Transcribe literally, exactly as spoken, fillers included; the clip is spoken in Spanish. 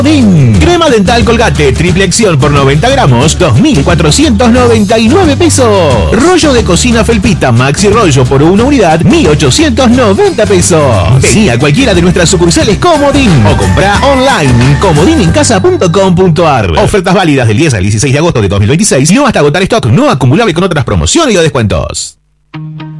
Comodín. Crema dental Colgate triple acción por noventa gramos, dos mil cuatrocientos noventa y nueve pesos. Rollo de cocina Felpita Maxi Rollo por una unidad, mil ochocientos noventa pesos. Vení a cualquiera de nuestras sucursales Comodín o comprá online en comodinencasa punto com punto ar. Ofertas válidas del diez al dieciséis de agosto de dos mil veintiséis y no hasta agotar stock no acumulable con otras promociones y o descuentos.